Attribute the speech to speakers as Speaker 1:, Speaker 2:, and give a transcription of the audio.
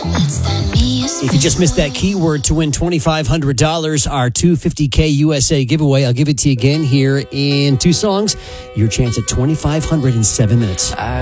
Speaker 1: If you just missed that keyword to win $2,500, our $250K USA giveaway, I'll give it to you again here in two songs. Your chance at $2,500 in 7 minutes.